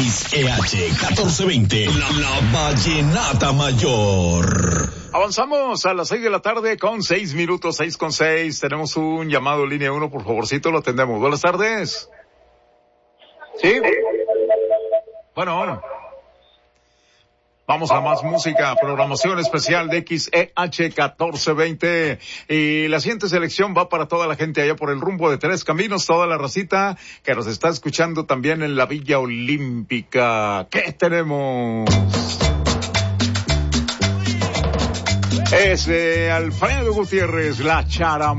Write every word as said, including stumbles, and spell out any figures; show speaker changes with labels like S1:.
S1: X E H catorce veinte, la, la Vallenata Mayor.
S2: Avanzamos a las seis de la tarde con seis minutos, seis con seis. Tenemos un llamado línea uno, por favorcito, lo atendemos. Buenas tardes. Sí. Bueno. Vamos a más música, programación especial de X E H catorce veinte. Y la siguiente selección va para toda la gente allá por el rumbo de Tres Caminos, toda la racita que nos está escuchando también en la Villa Olímpica. ¿Qué tenemos? Es de Alfredo Gutiérrez, La Chara.